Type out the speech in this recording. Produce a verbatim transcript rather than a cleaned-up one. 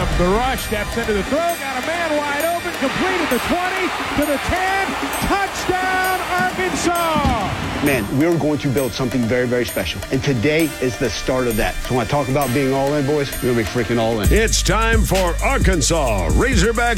The rush steps into the throw, got a man wide open, completed the twenty, to the ten, touchdown Arkansas! Man, we're going to build something very, very special. And today is the start of that. So when I talk about being all in, boys, we're going to be freaking all in. It's time for Arkansas Razorback